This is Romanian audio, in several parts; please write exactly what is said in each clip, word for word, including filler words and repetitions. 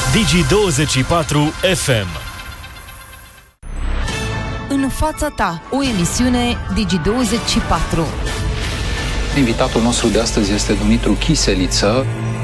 Digi douăzeci și patru F M. În fața ta, o emisiune Digi douăzeci și patru. Invitatul nostru de astăzi este Dumitru Chiseliță.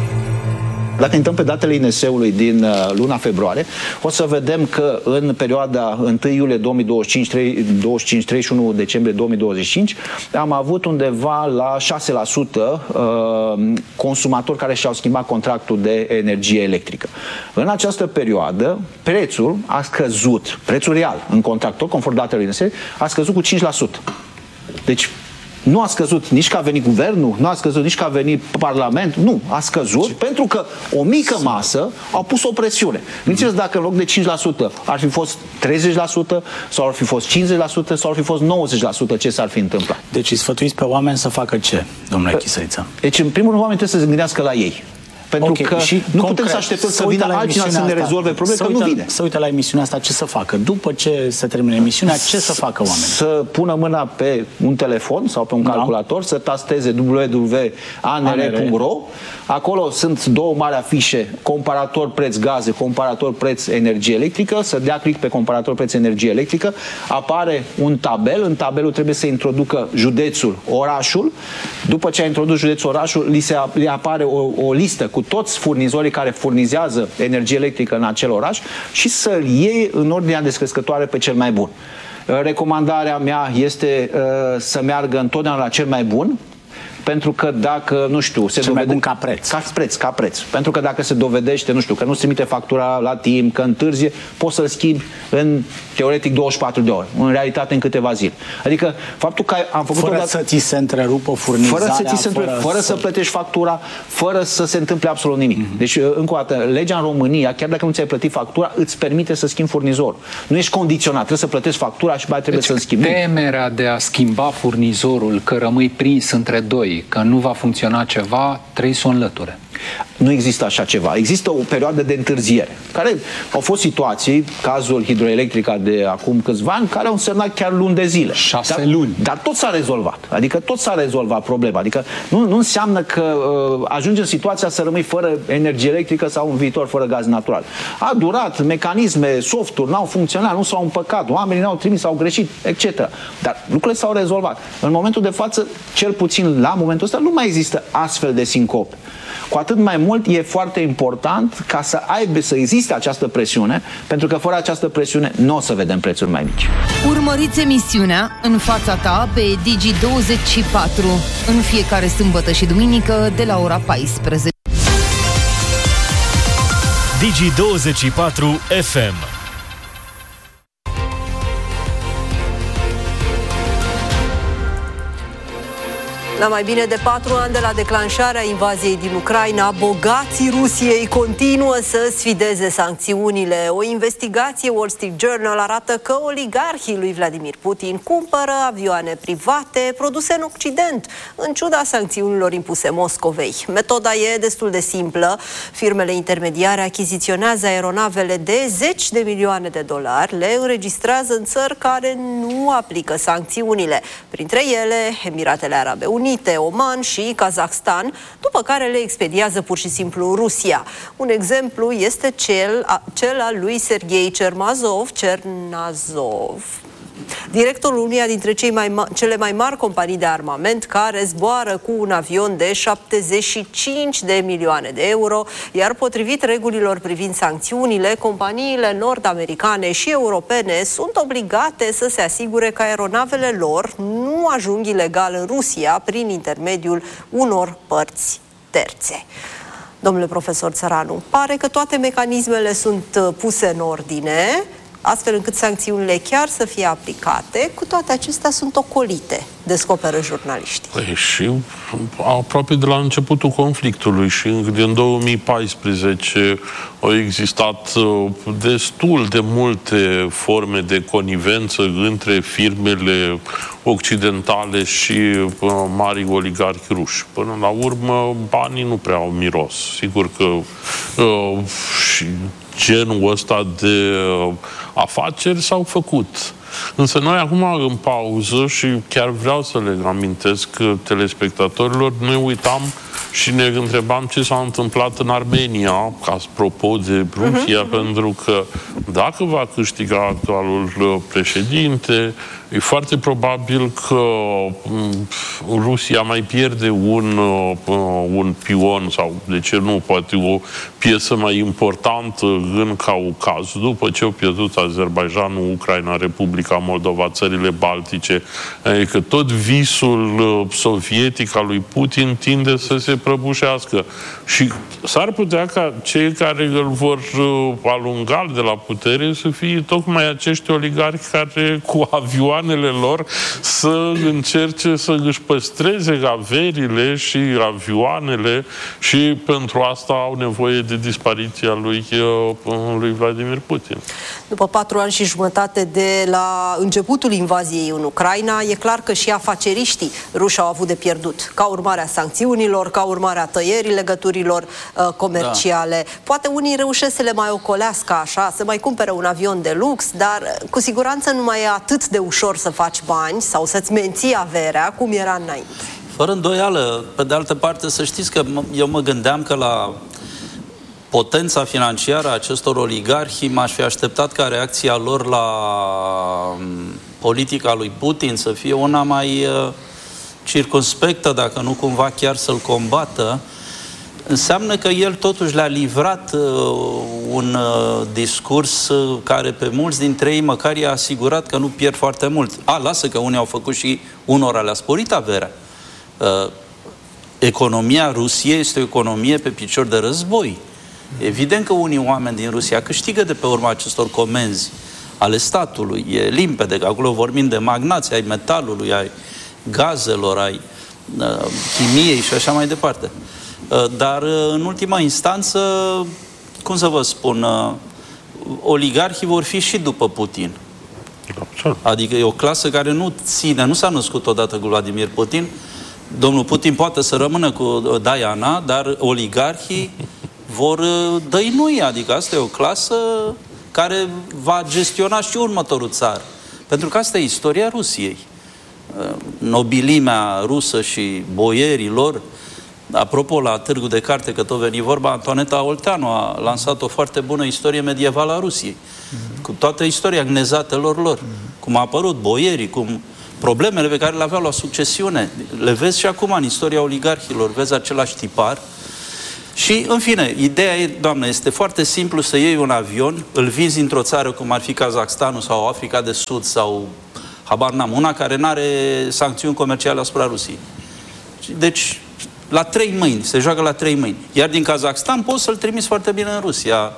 Dacă intrăm pe datele I N S E-ului din uh, luna februarie, o să vedem că în perioada întâi iulie două mii douăzeci și cinci, treizeci și unu decembrie două mii douăzeci și cinci am avut undeva la șase la sută uh, consumatori care și-au schimbat contractul de energie electrică. În această perioadă, prețul a scăzut, prețul real în contractul, conform datelor I N S E, a scăzut cu cinci la sută. Deci, nu a scăzut nici că a venit guvernul, nu a scăzut nici că a venit Parlamentul, nu, a scăzut pentru că o mică masă a pus o presiune. Gândiți-vă dacă în loc de cinci la sută ar fi fost treizeci la sută sau ar fi fost cincizeci la sută sau ar fi fost nouăzeci la sută, ce s-ar fi întâmplat? Deci îi sfătuiți pe oameni să facă ce, domnule Chiseliță? Deci, în primul rând, oamenii trebuie să se gândească la ei. Pentru okay, că și nu concret, putem să așteptăm să vină altcineva să ne rezolve probleme, că uite, nu vine. Să uite la emisiunea asta, ce să facă? După ce se termină emisiunea, ce să facă oamenii? Să pună mâna pe un telefon sau pe un calculator, da. Să tasteze w w w punct a n r punct r o. Acolo sunt două mari afișe, comparator preț gaze, comparator preț energie electrică, să dea click pe comparator preț energie electrică, apare un tabel, în tabelul trebuie să introducă județul, orașul, după ce a introdus județul, orașul, li se li apare o, o listă cu toți furnizorii care furnizează energie electrică în acel oraș și să-l iei în ordinea descrescătoare pe cel mai bun. Recomandarea mea este uh, să meargă întotdeauna la cel mai bun, pentru că dacă, nu știu, se cel dovede... mai bun ca preț. Ca preț, ca preț. Pentru că dacă se dovedește, nu știu, că nu-ți trimite factura la timp, că întârzie, poți să-l schimbi în, teoretic, douăzeci și patru de ore. În realitate, în câteva zile. Adică, faptul că am făcut fără odată... să ți se întrerupă furnizarea, fără să ți se întrerupă, fără, fără să... să plătești factura, fără să se întâmple absolut nimic. Mm-hmm. Deci, încă o dată, legea în România, chiar dacă nu ți-ai plătit factura, îți permite să schimbi furnizorul. Nu ești condiționat, trebuie să plătești factura și mai trebuie deci, să-l schimbi. Temerea de a schimba furnizorul, că rămâi prins între doi, că nu va funcționa ceva, trebuie să o înlăture. Nu există așa ceva. Există o perioadă de întârziere. Care au fost situații, cazul Hidroelectrica de acum câțiva ani, care au însemnat chiar luni de zile. Șase dar, luni. Dar tot s-a rezolvat. Adică tot s-a rezolvat problema. Adică nu, nu înseamnă că uh, ajunge în situația să rămâi fără energie electrică sau în viitor fără gaz natural. A durat, mecanisme, softuri n-au funcționat, nu s-au împăcat, oamenii n-au trimis, au greșit, et cetera. Dar lucrurile s-au rezolvat. În momentul de față, cel puțin la momentul ăsta, nu mai există astfel de sincope. Cu atât mai mult e foarte important ca să aibă, să existe această presiune, pentru că fără această presiune nu o să vedem prețuri mai mici. Urmăriți emisiunea În fața ta pe Digi douăzeci și patru în fiecare sâmbătă și duminică de la ora paisprezece. Digi douăzeci și patru F M. La mai bine de patru ani de la declanșarea invaziei din Ucraina, bogații Rusiei continuă să sfideze sancțiunile. O investigație Wall Street Journal arată că oligarhii lui Vladimir Putin cumpără avioane private produse în Occident, în ciuda sancțiunilor impuse Moscovei. Metoda e destul de simplă. Firmele intermediare achiziționează aeronavele de zeci de milioane de dolari, le înregistrează în țări care nu aplică sancțiunile, printre ele Emiratele Arabe Unite, Oman și Kazakhstan, după care le expediază pur și simplu în Rusia. Un exemplu este cel, a, cel al lui Sergei Cernazov, Cernazov, directorul uneia dintre cei mai ma- cele mai mari companii de armament, care zboară cu un avion de șaptezeci și cinci de milioane de euro, iar potrivit regulilor privind sancțiunile, companiile nord-americane și europene sunt obligate să se asigure că aeronavele lor nu ajung ilegal în Rusia prin intermediul unor părți terțe. Domnule profesor Țăranu, pare că toate mecanismele sunt puse în ordine, astfel încât sancțiunile chiar să fie aplicate, cu toate acestea sunt ocolite, descoperă jurnaliștii. Păi și aproape de la începutul conflictului și din două mii paisprezece au existat destul de multe forme de conivență între firmele occidentale și mari oligarhi ruși. Până la urmă, banii nu prea au miros. Sigur că uh, și genul ăsta de uh, afaceri s-au făcut. Însă noi acum, în pauză, și chiar vreau să le amintesc telespectatorilor, noi uitam și ne întrebam ce s-a întâmplat în Armenia, ca apropo de Rusia, uh-huh. pentru că dacă va câștiga actualul președinte, e foarte probabil că Rusia mai pierde un, un pion sau, de ce nu, poate o piesă mai importantă în Caucaz, după ce au pierdut Azerbaidjanul, Ucraina, Republica Moldova, țările Baltice. Adică tot visul sovietic al lui Putin tinde să se prăbușească. Și s-ar putea ca cei care îl vor alunga de la putere să fie tocmai acești oligarhi care cu avioanele lor să încerce să își păstreze averile și avioanele și pentru asta au nevoie de dispariția lui, lui Vladimir Putin. După patru ani și jumătate de la începutul invaziei în Ucraina, e clar că și afaceriștii ruși au avut de pierdut, ca urmare a sancțiunilor, ca urmare a tăierii legăturilor uh, comerciale. Da. Poate unii reușesc să le mai ocolească așa, să mai cumpere un avion de lux, dar cu siguranță nu mai e atât de ușor să faci bani sau să-ți menții averea cum era înainte. Fără îndoială. Pe de altă parte, să știți că eu mă gândeam că la potența financiară a acestor oligarhi m-aș fi așteptat ca reacția lor la politica lui Putin să fie una mai uh, circumspectă, dacă nu cumva chiar să-l combată. Înseamnă că el totuși le-a livrat uh, un uh, discurs uh, care pe mulți dintre ei măcar i-a asigurat că nu pierd foarte mult. A, lasă că unii au făcut și unora le-a sporit averea. Uh, economia Rusiei este o economie pe picior de război. Evident că unii oameni din Rusia câștigă de pe urma acestor comenzi ale statului. E limpede că acolo vorbim de magnați, ai metalului, ai gazelor, ai uh, chimiei și așa mai departe. Uh, dar uh, în ultima instanță, cum să vă spun, uh, oligarhii vor fi și după Putin. Adică e o clasă care nu ține, nu s-a născut odată cu Vladimir Putin. Domnul Putin poate să rămână cu Diana, dar oligarhii vor dăinui, adică asta e o clasă care va gestiona și următorul țar. Pentru că asta e istoria Rusiei. Nobilimea rusă și boierii lor, apropo, la Târgu de Carte, că tot veni vorba, Antoaneta Olteanu a lansat o foarte bună istorie medievală a Rusiei, mm-hmm. cu toată istoria gnezatelor lor, mm-hmm. cum a apărut boierii, cum problemele pe care le aveau la succesiune. Le vezi și acum în istoria oligarhilor, vezi același tipar. Și, în fine, ideea e, doamne, este foarte simplu să iei un avion, îl vinzi într-o țară cum ar fi Kazakhstanul sau Africa de Sud sau, habar n-am, una care n-are sancțiuni comerciale asupra Rusiei. Deci, la trei mâini, se joacă la trei mâini. Iar din Kazakhstan poți să-l trimiți foarte bine în Rusia.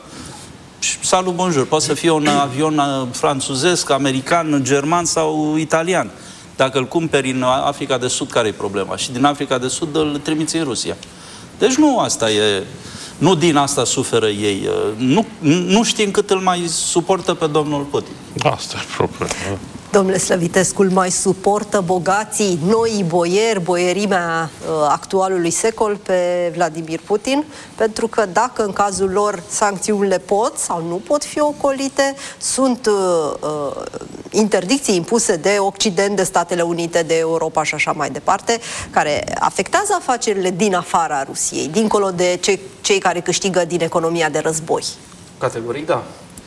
Salut, bonjour. Poate să fie un avion franțuzesc, american, german sau italian. Dacă îl cumperi în Africa de Sud, care e problema? Și din Africa de Sud îl trimiți în Rusia. Deci nu asta e, nu din asta suferă ei. Nu, nu știm cât îl mai suportă pe domnul Putin. Asta e problema. Domnule Slăvitescu, îl mai suportă bogații, noi boieri, boierimea uh, actualului secol pe Vladimir Putin? Pentru că dacă în cazul lor sancțiunile pot sau nu pot fi ocolite, sunt uh, uh, interdicții impuse de Occident, de Statele Unite, de Europa și așa mai departe, care afectează afacerile din afara Rusiei, dincolo de ce, cei care câștigă din economia de război. Categoric, da.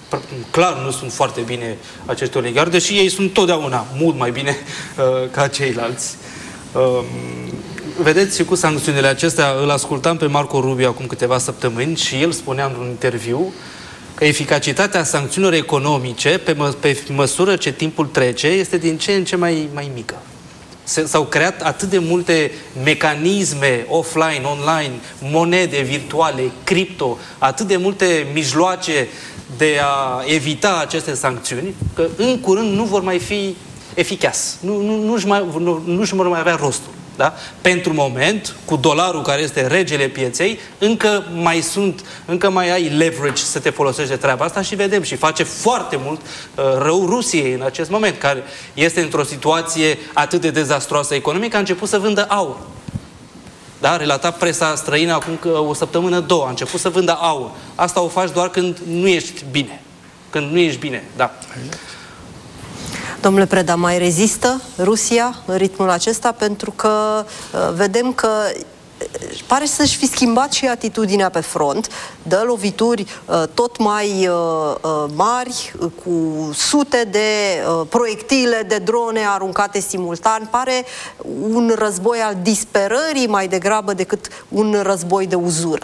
Clar nu sunt foarte bine acești oligarhi, deși ei sunt totdeauna mult mai bine uh, ca ceilalți. Uh, vedeți, cu sancțiunile acestea, îl ascultam pe Marco Rubio acum câteva săptămâni și el spunea într-un interviu că eficacitatea sancțiunilor economice, pe, mă, pe măsură ce timpul trece, este din ce în ce mai, mai mică. S-au creat atât de multe mecanisme offline, online, monede virtuale, cripto, atât de multe mijloace de a evita aceste sancțiuni, că în curând nu vor mai fi eficace. Nu, nu, nu-și mai, nu, nu-și vor mai avea rostul. Da? Pentru moment, cu dolarul care este regele pieței, încă mai sunt, încă mai ai leverage să te folosești de treaba asta și vedem și face foarte mult uh, rău Rusiei în acest moment, care este într-o situație atât de dezastroasă economică, a început să vândă aur. Da? Relata presa străină acum că o săptămână, două, a început să vândă aur. Asta o faci doar când nu ești bine. Când nu ești bine, da. Domnule Preda, mai rezistă Rusia în ritmul acesta? Pentru că uh, vedem că pare să-și fi schimbat și atitudinea pe front, dă lovituri uh, tot mai uh, uh, mari, uh, cu sute de uh, proiectile de drone aruncate simultan. Pare un război al disperării mai degrabă decât un război de uzură.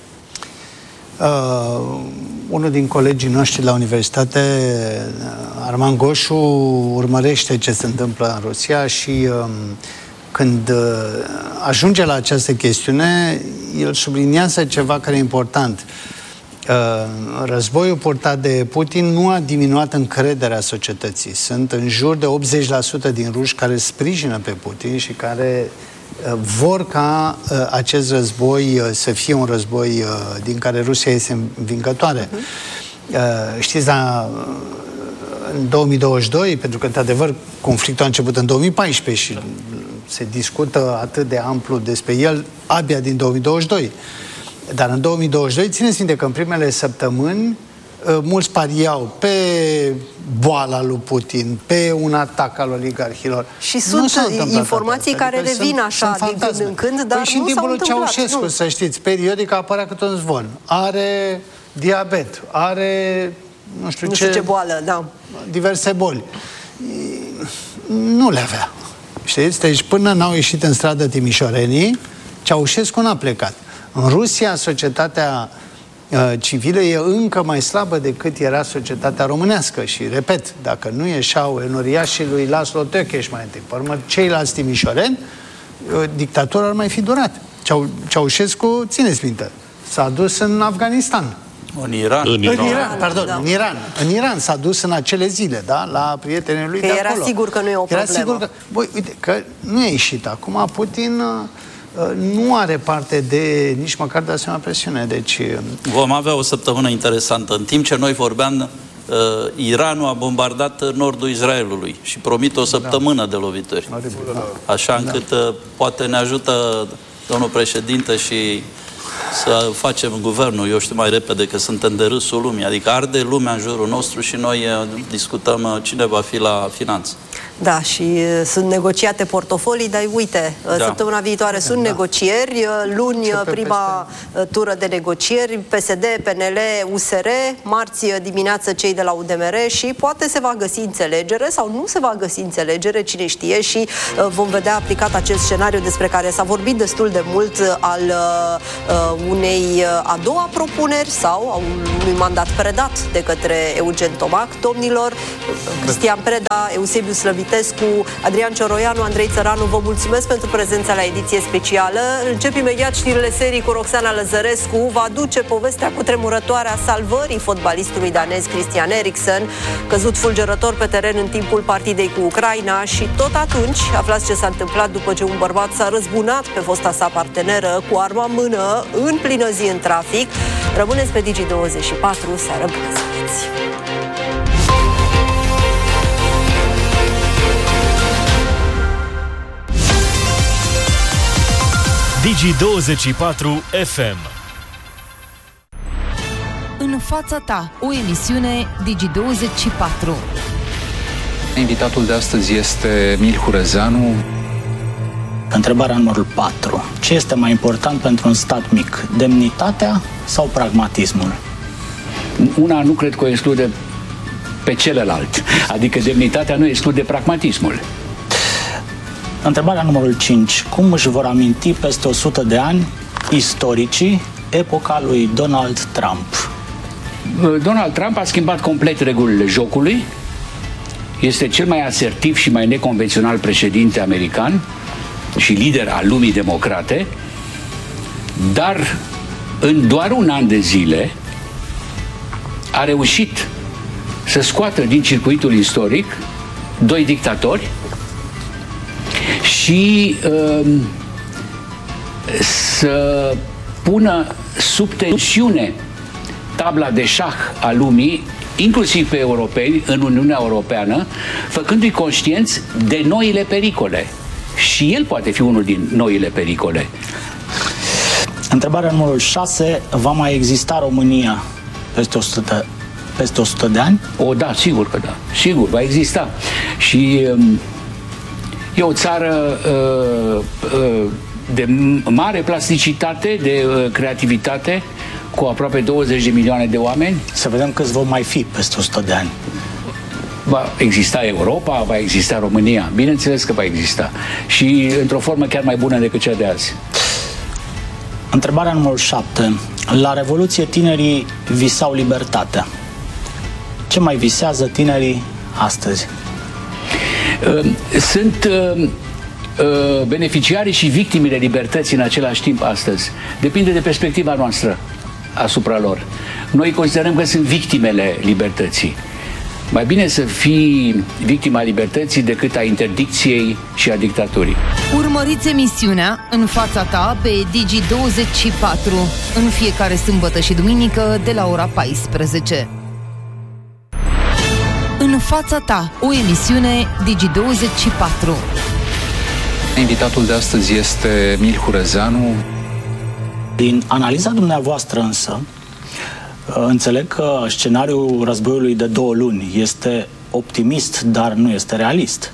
Uh, unul din colegii noștri la universitate, Arman Goșu, urmărește ce se întâmplă în Rusia și uh, când uh, ajunge la această chestiune, el subliniază ceva care e important. Uh, războiul purtat de Putin nu a diminuat încrederea societății. Sunt în jur de optzeci la sută din ruși care sprijină pe Putin și care vor ca uh, acest război uh, să fie un război uh, din care Rusia este învingătoare. Uh-huh. Uh, știți, la, în două mii douăzeci și doi, pentru că, într-adevăr, conflictul a început în două mii paisprezece și se discută atât de amplu despre el abia din două mii douăzeci și doi. Dar în două mii douăzeci și doi, țineți minte că în primele săptămâni mulți pariau pe boala lui Putin, pe un atac al oligarhilor. Și sunt informații care adică revin sunt, așa sunt din când în când, dar păi și în timpul lui Ceaușescu, să știți, periodic apărea câte un zvon. Are diabet, are nu știu, nu ce, știu ce boală, da. diverse boli. Nu le avea. Știți? Deci până n-au ieșit în stradă timișorenii, Ceaușescu n-a plecat. În Rusia, societatea civilă e încă mai slabă decât era societatea românească și, repet, dacă nu ieșeau enoriașii lui Laszlo Tőkés mai întâi, pe urmă ceilalți timișoreni, dictatura ar mai fi durat. Ceau, Ceaușescu, țineți minte, s-a dus în Afganistan. În Iran. În Iran, în Iran pardon, da. în Iran. În Iran s-a dus în acele zile, da, la prietenii lui că de era acolo. Sigur că nu e o problemă. Era sigur că, băi, uite, că nu e ieșit. Acum Putin nu are parte de nici măcar de asemenea presiune. Deci vom avea o săptămână interesantă. În timp ce noi vorbeam, uh, Iranul a bombardat nordul Israelului și promit o săptămână da. de lovituri. Așa încât da. uh, poate ne ajută domnul președinte și să facem guvernul, eu știu, mai repede, că suntem de râsul lumii. Adică arde lumea în jurul nostru și noi uh, discutăm uh, cine va fi la finanță. Da, și uh, sunt negociate portofolii, dar uite, uh, da. săptămâna viitoare da, sunt da. negocieri, uh, luni uh, prima uh, tură de negocieri, P S D, P N L, U S R, marți uh, dimineață cei de la U D M R și poate se va găsi înțelegere sau nu se va găsi înțelegere, cine știe, și uh, vom vedea aplicat acest scenariu despre care s-a vorbit destul de mult uh, al uh, unei uh, a doua propuneri sau a unui mandat predat de către Eugen Tomac. Domnilor, Cristian Preda, Eusebiu Slăvitescu, Adrian Cioroianu, Andrei Țăranu, vă mulțumesc pentru prezența la ediție specială. Încep imediat știrile serii cu Roxana Lăzărescu. Va aduce povestea cutremurătoare a salvării fotbalistului danez Christian Eriksen, căzut fulgerător pe teren în timpul partidei cu Ucraina, și tot atunci aflați ce s-a întâmplat după ce un bărbat s-a răzbunat pe fosta sa parteneră cu arma în mână în plină zi în trafic. Rămâneți pe Digi douăzeci și patru, seară bună să aveți! Digi douăzeci și patru F M. În fața ta, o emisiune Digi douăzeci și patru. Invitatul de astăzi este Emil Hurezeanu. Întrebarea numărul patru. Ce este mai important pentru un stat mic? Demnitatea sau pragmatismul? Una nu cred că o exclude pe celălalt. Adică demnitatea nu exclude pragmatismul. Întrebarea numărul cinci. Cum își vor aminti peste o sută de ani istoricii epoca lui Donald Trump? Donald Trump a schimbat complet regulile jocului. Este cel mai asertiv și mai neconvențional președinte american și lider al lumii democrate, dar în doar un an de zile a reușit să scoată din circuitul istoric doi dictatori și uh, să pună sub tensiune tabla de șah a lumii, inclusiv pe europeni, în Uniunea Europeană, făcându-i conștienți de noile pericole. Și el poate fi unul din noile pericole. Întrebarea numărul șase. Va mai exista România peste o sută, peste o sută de ani? O, da, sigur că da. Sigur, va exista. Și um, e o țară uh, uh, de mare plasticitate, de uh, creativitate, cu aproape douăzeci de milioane de oameni. Să vedem câți vor mai fi peste o sută de ani. Va exista Europa, va exista România. Bineînțeles că va exista. Și într-o formă chiar mai bună decât cea de azi. Întrebarea numărul șapte. La Revoluție tinerii visau libertatea. Ce mai visează tinerii astăzi? Sunt beneficiarii și victimele libertății în același timp astăzi. Depinde de perspectiva noastră asupra lor. Noi considerăm că sunt victimele libertății. Mai bine să fii victima libertății decât a interdicției și a dictaturii. Urmăriți emisiunea În fața ta pe Digi douăzeci și patru în fiecare sâmbătă și duminică de la ora paisprezece. În fața ta, o emisiune Digi douăzeci și patru. Invitatul de astăzi este Emil Hurezeanu. Din analiza dumneavoastră însă, înțeleg că scenariul războiului de două luni este optimist, dar nu este realist.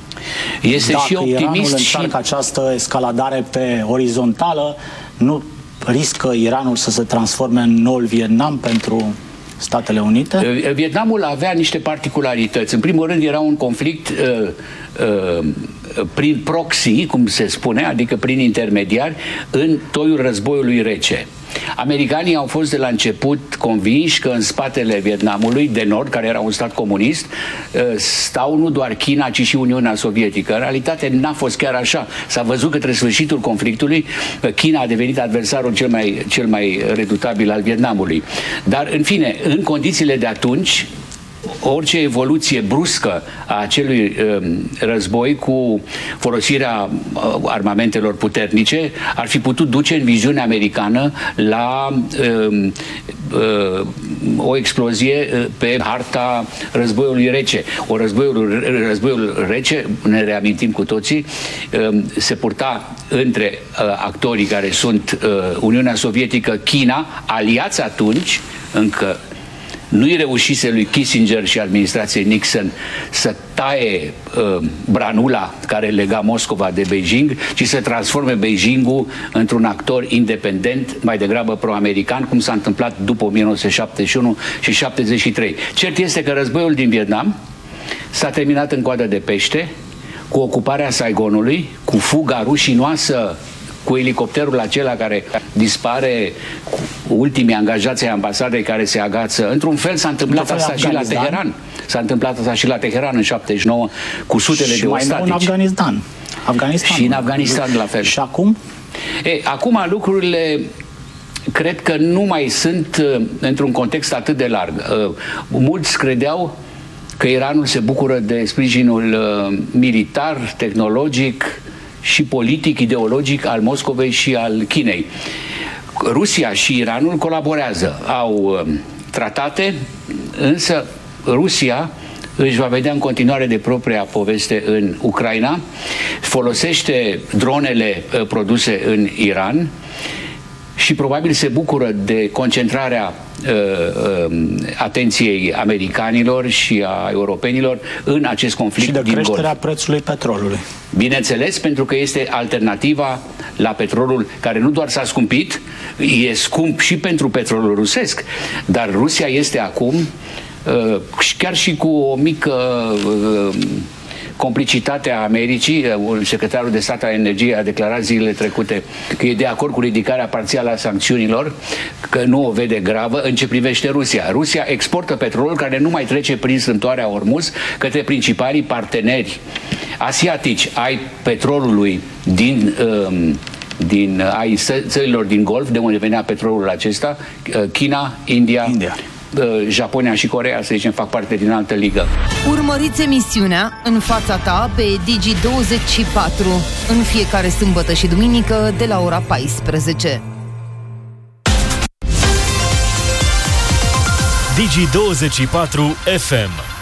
Este Dacă și optimist Iranul și... încearcă această escaladare pe orizontală, nu riscă Iranul să se transforme în noul Vietnam pentru Statele Unite? Vietnamul avea niște particularități. În primul rând era un conflict uh, uh, prin proxy, cum se spune, adică prin intermediari, în toiul războiului rece. Americanii au fost de la început convinși că în spatele Vietnamului de Nord, care era un stat comunist, stau nu doar China, ci și Uniunea Sovietică. În realitate n-a fost chiar așa. S-a văzut că între sfârșitul conflictului China a devenit adversarul cel mai, cel mai redutabil al Vietnamului. Dar, în fine, în condițiile de atunci, orice evoluție bruscă a acelui uh, război cu folosirea uh, armamentelor puternice ar fi putut duce în viziunea americană la uh, uh, o explozie uh, pe harta războiului rece. O războiul, războiul rece, ne reamintim cu toții, uh, se purta între uh, actorii care sunt uh, Uniunea Sovietică, China, aliați atunci, încă nu-i reușise lui Kissinger și administrației Nixon să taie uh, branula care lega Moscova de Beijing, ci să transforme Beijingul într-un actor independent, mai degrabă pro-american, cum s-a întâmplat după o mie nouă sute șaptezeci și unu și șaptezeci și trei. Cert este că războiul din Vietnam s-a terminat în coadă de pește, cu ocuparea Saigonului, cu fuga rușinoasă cu elicopterul acela care dispare, cu ultimii angajați ai ambasadei care se agață. Într-un fel s-a întâmplat asta și la Teheran. S-a întâmplat asta și la Teheran în șaptezeci și nouă cu sutele și de ostatici. Și mai nou în Afganistan. Afganistan. Și în Afganistan la fel. Și acum? E, acum lucrurile cred că nu mai sunt uh, într-un context atât de larg. Uh, mulți credeau că Iranul se bucură de sprijinul uh, militar, tehnologic și politic, ideologic al Moscovei și al Chinei. Rusia și Iranul colaborează, au uh, tratate, însă Rusia își va vedea în continuare de propria poveste în Ucraina, folosește dronele uh, produse în Iran și probabil se bucură de concentrarea uh, uh, atenției americanilor și a europenilor în acest conflict și de din creșterea Golf. prețului petrolului. Bineînțeles, pentru că este alternativa la petrolul care nu doar s-a scumpit, e scump și pentru petrolul rusesc, dar Rusia este acum, uh, chiar și cu o mică uh, complicitatea Americii, secretarul de stat al energiei a declarat zilele trecute că e de acord cu ridicarea parțială a sancțiunilor, că nu o vede gravă în ce privește Rusia. Rusia exportă petrolul care nu mai trece prin strâmtoarea Ormuz către principalii parteneri asiatici ai petrolului din, um, din ai țărilor din Golf, de unde venea petrolul acesta, China, India, India. Japonia și Coreea, să zicem, fac parte din altă ligă. Urmăriți emisiunea În fața ta pe Digi douăzeci și patru în fiecare sâmbătă și duminică de la ora paisprezece. Digi douăzeci și patru F M.